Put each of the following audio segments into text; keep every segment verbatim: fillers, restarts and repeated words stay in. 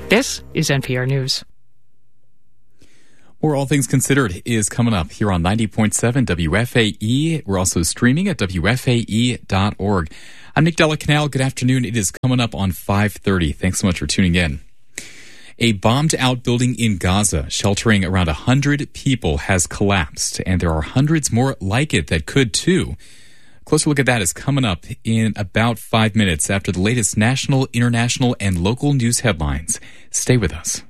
This is N P R News. More All Things Considered is coming up here on ninety point seven W F A E. We're also streaming at W F A E dot org. I'm Nick Della Canal. Good afternoon. It is coming up on five thirty. Thanks so much for tuning in. A bombed-out building in Gaza, sheltering around one hundred people, has collapsed, and there are hundreds more like it that could, too. A closer look at that is coming up in about five minutes after the latest national, international, and local news headlines. Stay with us.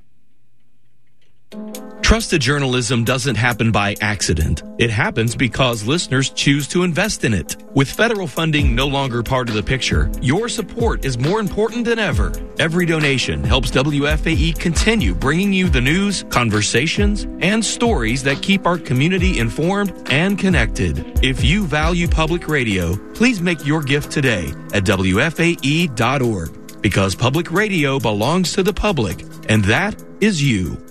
Trusted journalism doesn't happen by accident. It happens because listeners choose to invest in it. With federal funding no longer part of the picture, your support is more important than ever. Every donation helps W F A E continue bringing you the news, conversations, and stories that keep our community informed and connected. If you value public radio, please make your gift today at W F A E dot org, because public radio belongs to the public, and that is you.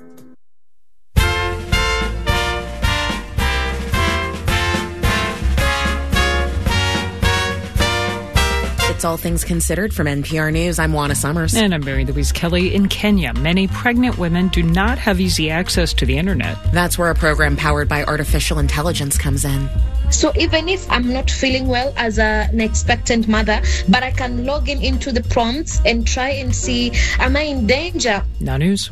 It's All Things Considered from N P R News. I'm Juana Summers. And I'm Mary Louise Kelly. In Kenya, many pregnant women do not have easy access to the internet. That's where a program powered by artificial intelligence comes in. So even if I'm not feeling well as a, an expectant mother, but I can log in into the prompts and try and see, am I in danger? Now news.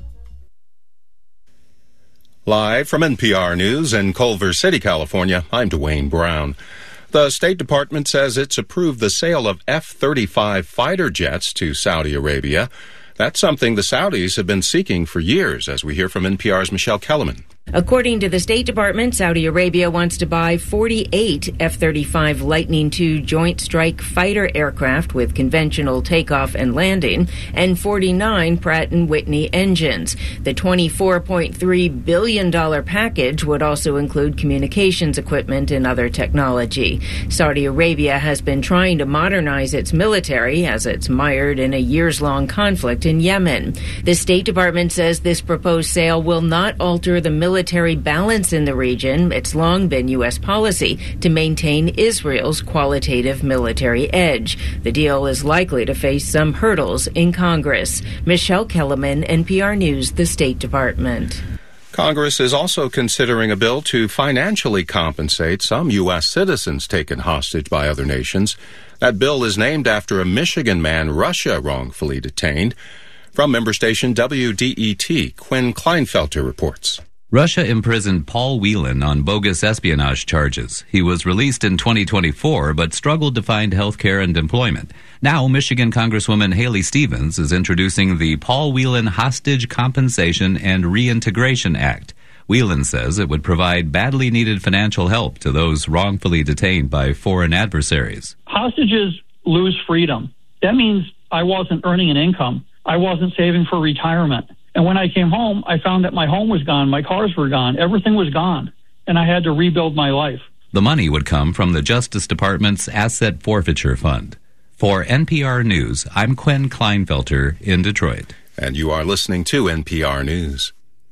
Live from N P R News in Culver City, California, I'm Dwayne Brown. The State Department says it's approved the sale of F thirty-five fighter jets to Saudi Arabia. That's something the Saudis have been seeking for years, as we hear from N P R's Michelle Kellerman. According to the State Department, Saudi Arabia wants to buy forty-eight F thirty-five Lightning two Joint Strike Fighter aircraft with conventional takeoff and landing and forty-nine Pratt and Whitney engines. The twenty-four point three billion dollars package would also include communications equipment and other technology. Saudi Arabia has been trying to modernize its military as it's mired in a years-long conflict in Yemen. The State Department says this proposed sale will not alter the military military balance in the region. It's long been U S policy to maintain Israel's qualitative military edge. The deal is likely to face some hurdles in Congress. Michelle Kellerman, N P R News, the State Department. Congress is also considering a bill to financially compensate some U S citizens taken hostage by other nations. That bill is named after a Michigan man Russia wrongfully detained. From member station W D E T, Quinn Kleinfelter reports. Russia imprisoned Paul Whelan on bogus espionage charges. He was released in twenty twenty-four, but struggled to find health care and employment. Now, Michigan Congresswoman Haley Stevens is introducing the Paul Whelan Hostage Compensation and Reintegration Act. Whelan says it would provide badly needed financial help to those wrongfully detained by foreign adversaries. Hostages lose freedom. That means I wasn't earning an income. I wasn't saving for retirement. And when I came home, I found that my home was gone, my cars were gone, everything was gone, and I had to rebuild my life. The money would come from the Justice Department's Asset Forfeiture Fund. For N P R News, I'm Quinn Kleinfelter in Detroit. And you are listening to N P R News.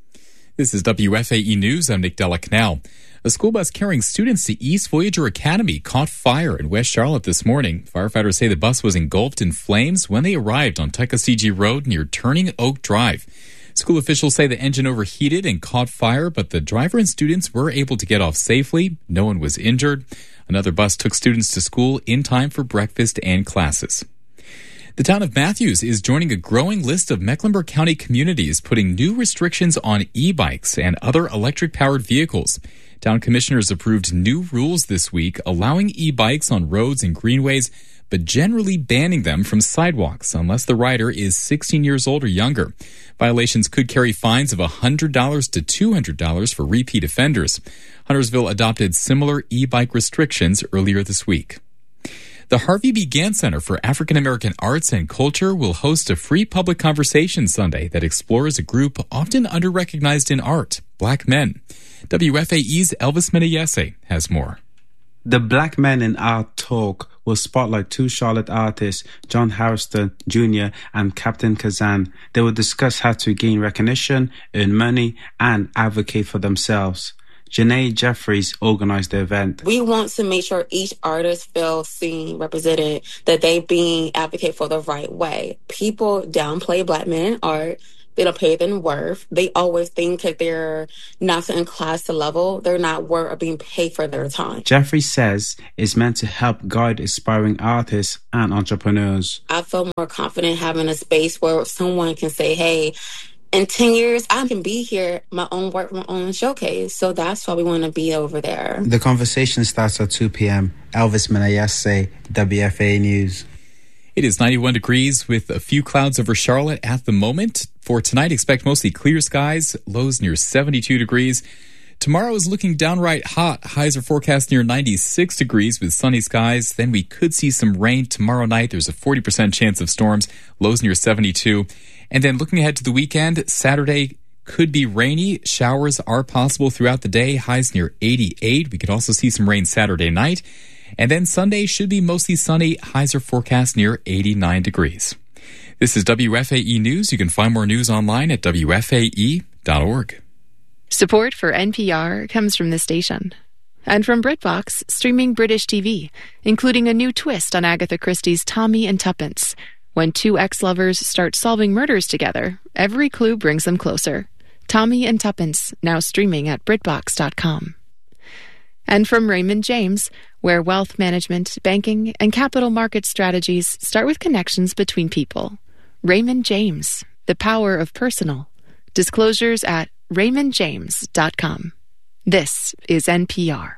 This is W F A E News. I'm Nick Della Canal. A school bus carrying students to East Voyager Academy caught fire in West Charlotte this morning. Firefighters say the bus was engulfed in flames when they arrived on Tuckasegee Road near Turning Oak Drive. School officials say the engine overheated and caught fire, but the driver and students were able to get off safely. No one was injured. Another bus took students to school in time for breakfast and classes. The town of Matthews is joining a growing list of Mecklenburg County communities putting new restrictions on e-bikes and other electric-powered vehicles. Town commissioners approved new rules this week allowing e-bikes on roads and greenways, but generally banning them from sidewalks unless the rider is sixteen years old or younger. Violations could carry fines of one hundred dollars to two hundred dollars for repeat offenders. Huntersville adopted similar e-bike restrictions earlier this week. The Harvey B. Gantt Center for African American Arts and Culture will host a free public conversation Sunday that explores a group often underrecognized in art, Black men. W F A E's Elvis Menayese has more. The Black Men in Art Talk will spotlight two Charlotte artists, John Harrison Junior and Captain Kazan. They will discuss how to gain recognition, earn money, and advocate for themselves. Janae Jeffries organised the event. We want to make sure each artist feels seen, represented, that they being advocate for the right way. People downplay Black men in art. They don't pay them worth. They always think that they're not in class to level. They're not worth of being paid for their time. Jeffrey says it's meant to help guide aspiring artists and entrepreneurs. I feel more confident having a space where someone can say, hey, in ten years, I can be here, my own work, my own showcase. So that's why we want to be over there. The conversation starts at two p.m. Elvis Menayese, W F A E News. It is ninety-one degrees with a few clouds over Charlotte at the moment. For tonight, expect mostly clear skies, lows near seventy-two degrees. Tomorrow is looking downright hot. Highs are forecast near ninety-six degrees with sunny skies. Then we could see some rain tomorrow night. There's a forty percent chance of storms, lows near seventy-two. And then looking ahead to the weekend, Saturday could be rainy. Showers are possible throughout the day, highs near eighty-eight. We could also see some rain Saturday night. And then Sunday should be mostly sunny. Highs are forecast near eighty-nine degrees. This is W F A E News. You can find more news online at W F A E dot org. Support for N P R comes from this station. And from BritBox, streaming British T V, including a new twist on Agatha Christie's Tommy and Tuppence. When two ex-lovers start solving murders together, every clue brings them closer. Tommy and Tuppence, now streaming at Britbox dot com. And from Raymond James, where wealth management, banking, and capital market strategies start with connections between people. Raymond James, the power of personal. Disclosures at Raymond James dot com. This is N P R.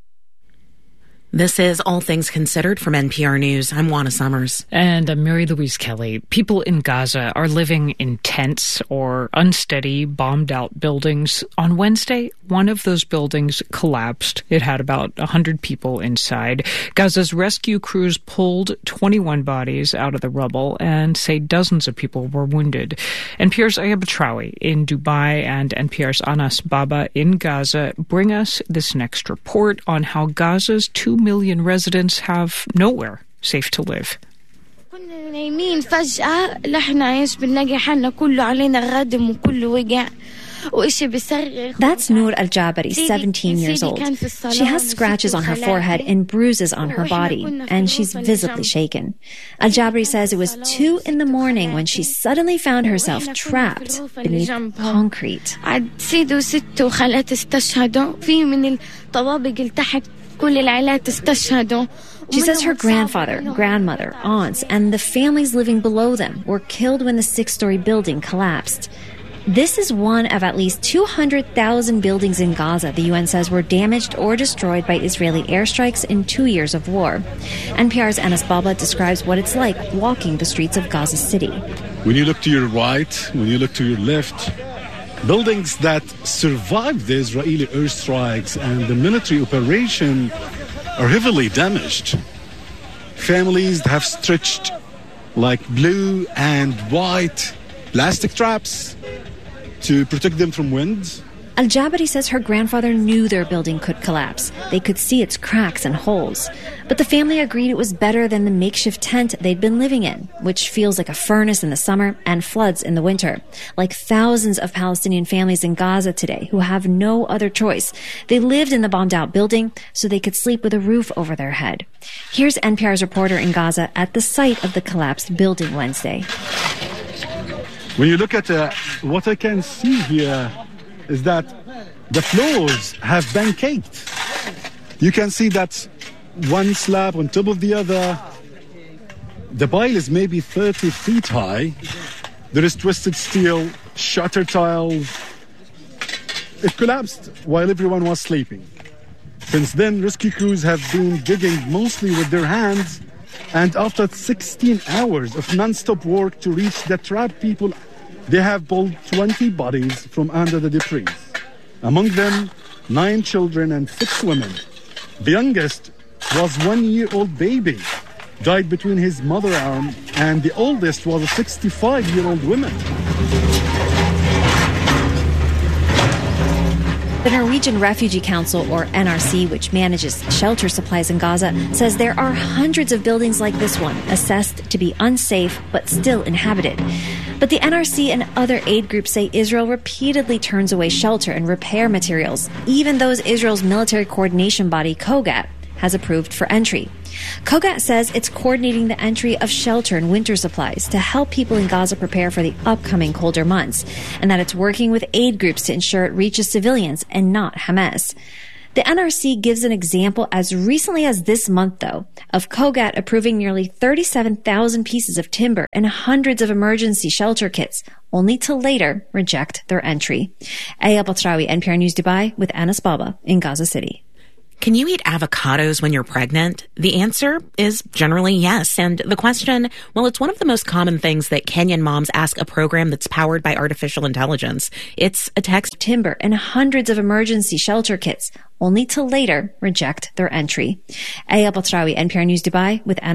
This is All Things Considered from N P R News. I'm Juana Summers. And I'm Mary Louise Kelly. People in Gaza are living in tents or unsteady, bombed-out buildings. On Wednesday, one of those buildings collapsed. It had about one hundred people inside. Gaza's rescue crews pulled twenty-one bodies out of the rubble and say dozens of people were wounded. N P R's Ayab Traoui in Dubai and N P R's Anas Baba in Gaza bring us this next report on how Gaza's two million residents have nowhere safe to live. نايمين فجأة لحنا ايش بنلاقي حالنا كله علينا غادم وكله وجع. That's Noor Al-Jabari, seventeen years old. She has scratches on her forehead and bruises on her body, and she's visibly shaken. Al-Jabari says it was two in the morning when she suddenly found herself trapped beneath concrete. She says her grandfather, grandmother, aunts, and the families living below them were killed when the six-story building collapsed. This is one of at least two hundred thousand buildings in Gaza the U N says were damaged or destroyed by Israeli airstrikes in two years of war. N P R's Anas Baba describes what it's like walking the streets of Gaza City. When you look to your right, when you look to your left, buildings that survived the Israeli airstrikes and the military operation are heavily damaged. Families have stretched like blue and white plastic traps to protect them from wind. Al-Jabari says her grandfather knew their building could collapse. They could see its cracks and holes. But the family agreed it was better than the makeshift tent they'd been living in, which feels like a furnace in the summer and floods in the winter. Like thousands of Palestinian families in Gaza today who have no other choice. They lived in the bombed-out building so they could sleep with a roof over their head. Here's N P R's reporter in Gaza at the site of the collapsed building Wednesday. When you look at uh, what I can see here is that the floors have been caked. You can see that one slab on top of the other. The pile is maybe thirty feet high. There is twisted steel, shutter tiles. It collapsed while everyone was sleeping. Since then, rescue crews have been digging mostly with their hands, and after sixteen hours of non-stop work to reach the trapped people, they have pulled twenty bodies from under the debris. Among them, nine children and six women. The youngest was one-year-old baby, died between his mother arm, and the oldest was a sixty-five-year-old woman. The Norwegian Refugee Council, or N R C, which manages shelter supplies in Gaza, says there are hundreds of buildings like this one, assessed to be unsafe but still inhabited. But the N R C and other aid groups say Israel repeatedly turns away shelter and repair materials, even those Israel's military coordination body, COGAT, has approved for entry. COGAT says it's coordinating the entry of shelter and winter supplies to help people in Gaza prepare for the upcoming colder months, and that it's working with aid groups to ensure it reaches civilians and not Hamas. The N R C gives an example as recently as this month, though, of COGAT approving nearly thirty-seven thousand pieces of timber and hundreds of emergency shelter kits, only to later reject their entry. Aya Batrawi, N P R News Dubai, with Anas Baba in Gaza City. Can you eat avocados when you're pregnant? The answer is generally yes. And the question, well, it's one of the most common things that Kenyan moms ask a program that's powered by artificial intelligence. It's a text. Timber and hundreds of emergency shelter kits, only to later reject their entry. Aya Batrawi, N P R News Dubai, with